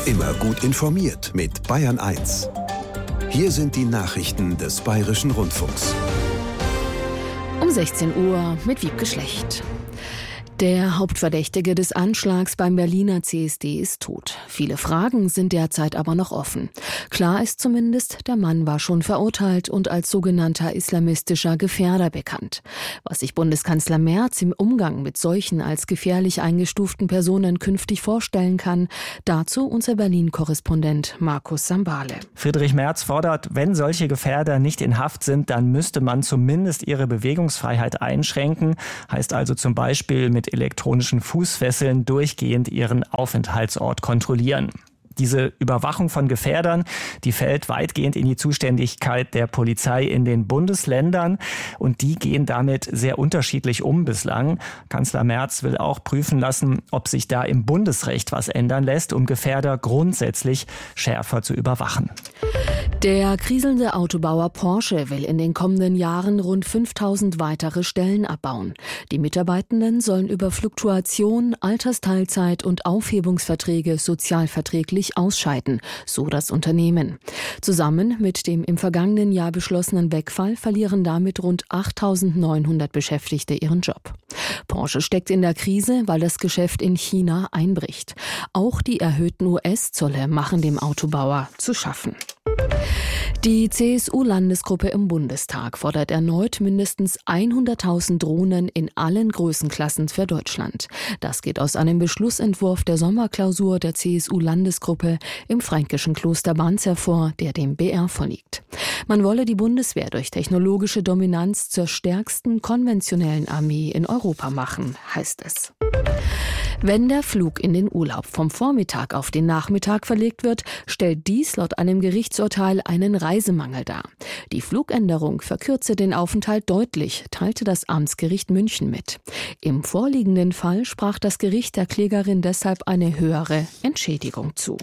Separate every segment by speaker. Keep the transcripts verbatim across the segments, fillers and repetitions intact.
Speaker 1: Immer gut informiert mit Bayern eins. Hier sind die Nachrichten des Bayerischen Rundfunks.
Speaker 2: Um sechzehn Uhr mit Wiebke Schlecht. Der Hauptverdächtige des Anschlags beim Berliner C S D ist tot. Viele Fragen sind derzeit aber noch offen. Klar ist zumindest, der Mann war schon verurteilt und als sogenannter islamistischer Gefährder bekannt. Was sich Bundeskanzler Merz im Umgang mit solchen als gefährlich eingestuften Personen künftig vorstellen kann, dazu unser Berlin-Korrespondent Markus Sambale.
Speaker 3: Friedrich Merz fordert, wenn solche Gefährder nicht in Haft sind, dann müsste man zumindest ihre Bewegungsfreiheit einschränken. Heißt also zum Beispiel mit elektronischen Fußfesseln durchgehend ihren Aufenthaltsort kontrollieren. Diese Überwachung von Gefährdern, die fällt weitgehend in die Zuständigkeit der Polizei in den Bundesländern und die gehen damit sehr unterschiedlich um bislang. Kanzler Merz will auch prüfen lassen, ob sich da im Bundesrecht was ändern lässt, um Gefährder grundsätzlich schärfer zu überwachen.
Speaker 2: Der kriselnde Autobauer Porsche will in den kommenden Jahren rund fünftausend weitere Stellen abbauen. Die Mitarbeitenden sollen über Fluktuation, Altersteilzeit und Aufhebungsverträge sozialverträglich ausscheiden, so das Unternehmen. Zusammen mit dem im vergangenen Jahr beschlossenen Wegfall verlieren damit rund achttausendneunhundert Beschäftigte ihren Job. Porsche steckt in der Krise, weil das Geschäft in China einbricht. Auch die erhöhten U S-Zölle machen dem Autobauer zu schaffen. Die C S U-Landesgruppe im Bundestag fordert erneut mindestens hunderttausend Drohnen in allen Größenklassen für Deutschland. Das geht aus einem Beschlussentwurf der Sommerklausur der C S U-Landesgruppe im fränkischen Kloster Banz hervor, der dem B R vorliegt. Man wolle die Bundeswehr durch technologische Dominanz zur stärksten konventionellen Armee in Europa machen, heißt es. Wenn der Flug in den Urlaub vom Vormittag auf den Nachmittag verlegt wird, stellt dies laut einem Gerichtsurteil einen Reisemangel dar. Die Flugänderung verkürze den Aufenthalt deutlich, teilte das Amtsgericht München mit. Im vorliegenden Fall sprach das Gericht der Klägerin deshalb eine höhere Entschädigung zu.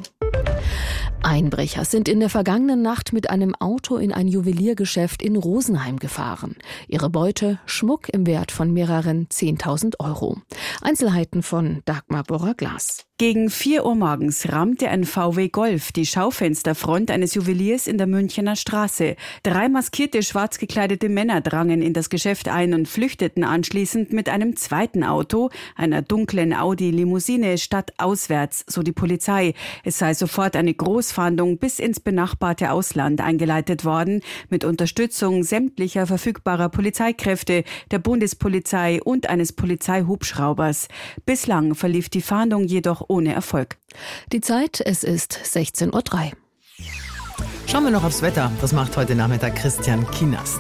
Speaker 2: Einbrecher sind in der vergangenen Nacht mit einem Auto in ein Juweliergeschäft in Rosenheim gefahren. Ihre Beute Schmuck im Wert von mehreren zehntausend Euro. Einzelheiten von Dagmar Borrer-Glas.
Speaker 4: Gegen vier Uhr morgens rammte ein V W Golf die Schaufensterfront eines Juweliers in der Münchener Straße. Drei maskierte, schwarz gekleidete Männer drangen in das Geschäft ein und flüchteten anschließend mit einem zweiten Auto, einer dunklen Audi-Limousine, stadtauswärts, so die Polizei. Es sei sofort eine Großfahndung bis ins benachbarte Ausland eingeleitet worden, mit Unterstützung sämtlicher verfügbarer Polizeikräfte, der Bundespolizei und eines Polizeihubschraubers. Bislang verlief die Fahndung jedoch ohne Erfolg.
Speaker 2: Die Zeit, es ist sechzehn Uhr drei.
Speaker 5: Schauen wir noch aufs Wetter. Das macht heute Nachmittag Christian Kienast.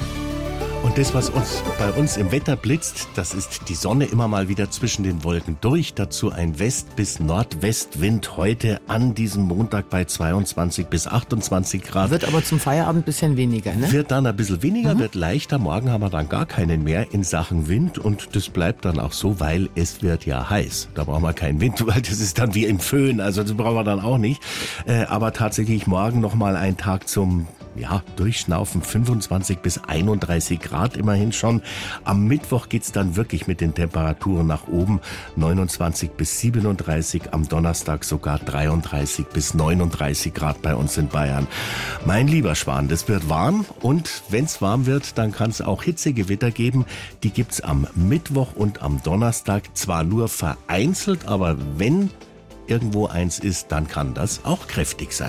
Speaker 6: Und das, was uns bei uns im Wetter blitzt, das ist die Sonne immer mal wieder zwischen den Wolken durch. Dazu ein West- bis Nordwestwind heute an diesem Montag bei zweiundzwanzig bis achtundzwanzig Grad.
Speaker 5: Wird aber zum Feierabend ein bisschen weniger, ne?
Speaker 6: Wird dann ein bisschen weniger,
Speaker 5: mhm.
Speaker 6: wird leichter. Morgen haben wir dann gar keinen mehr in Sachen Wind. Und das bleibt dann auch so, weil es wird ja heiß. Da brauchen wir keinen Wind, weil das ist dann wie im Föhn. Also das brauchen wir dann auch nicht. Äh, aber tatsächlich morgen nochmal ein Tag zum Ja, durchschnaufen, fünfundzwanzig bis einunddreißig Grad immerhin schon. Am Mittwoch geht's dann wirklich mit den Temperaturen nach oben, neunundzwanzig bis siebenunddreißig, am Donnerstag sogar dreiunddreißig bis neununddreißig Grad bei uns in Bayern. Mein lieber Schwan, das wird warm und wenn's warm wird, dann kann's auch Hitzegewitter geben. Die gibt's am Mittwoch und am Donnerstag, zwar nur vereinzelt, aber wenn irgendwo eins ist, dann kann das auch kräftig sein.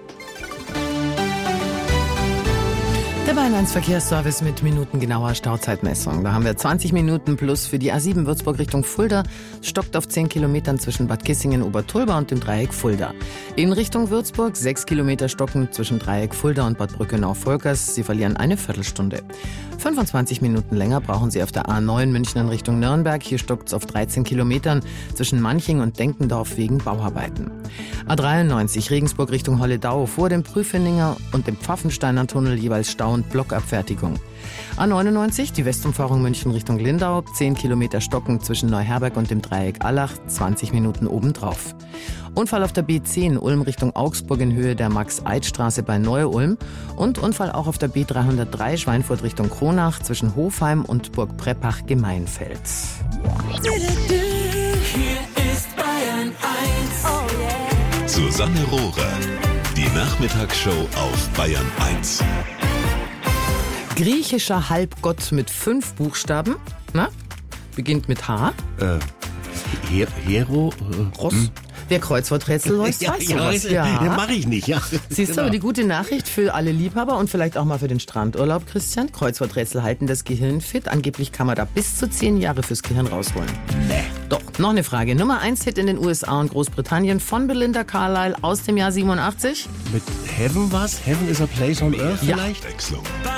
Speaker 5: Der Bayern eins Verkehrsservice mit minutengenauer Stauzeitmessung. Da haben wir zwanzig Minuten plus für die A sieben Würzburg Richtung Fulda. Stockt auf zehn Kilometern zwischen Bad Kissingen, Obertulba und dem Dreieck Fulda. In Richtung Würzburg sechs Kilometer stocken zwischen Dreieck Fulda und Bad Brückenau-Volkers. Sie verlieren eine Viertelstunde. fünfundzwanzig Minuten länger brauchen Sie auf der A neun München in Richtung Nürnberg. Hier stockt es auf dreizehn Kilometern zwischen Manching und Denkendorf wegen Bauarbeiten. A dreiundneunzig Regensburg Richtung Holledau vor dem Prüfeninger und dem Pfaffensteiner Tunnel jeweils Stau und Blockabfertigung. A neunundneunzig, die Westumfahrung München Richtung Lindau, zehn Kilometer stocken zwischen Neuherberg und dem Dreieck Allach, zwanzig Minuten obendrauf. Unfall auf der B zehn Ulm Richtung Augsburg in Höhe der Max-Eid-Straße bei Neu-Ulm und Unfall auch auf der B dreihundertdrei Schweinfurt Richtung Kronach zwischen Hofheim und Burg Preppach-Gemeinfeld.
Speaker 7: Hier ist Bayern eins. Oh yeah. Susanne Rohrer. Die Nachmittagsshow auf Bayern eins.
Speaker 5: Griechischer Halbgott mit fünf Buchstaben. Na? Beginnt mit H.
Speaker 6: Äh, Her Hero? Äh,
Speaker 5: Ross. Hm. Wer Kreuzworträtsel löst,
Speaker 6: ja,
Speaker 5: weiß
Speaker 6: ja,
Speaker 5: sowas.
Speaker 6: ja,
Speaker 5: Ja,
Speaker 6: mache ich nicht. Ja.
Speaker 5: Siehst du,
Speaker 6: Genau.
Speaker 5: aber die gute Nachricht für alle Liebhaber und vielleicht auch mal für den Strandurlaub, Christian. Kreuzworträtsel halten das Gehirn fit. Angeblich kann man da bis zu zehn Jahre fürs Gehirn rausholen. Nee. Doch, noch eine Frage. Nummer eins Hit in den U S A und Großbritannien von Belinda Carlisle aus dem Jahr siebenundachtzig.
Speaker 6: Mit Heaven was? Heaven is a place on earth
Speaker 5: Ja.
Speaker 6: vielleicht?